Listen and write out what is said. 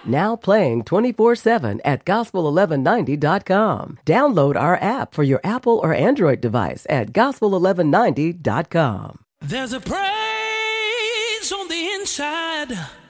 Now playing 24/7 at gospel1190.com. Download our app for your Apple or Android device at gospel1190.com. There's a praise on the inside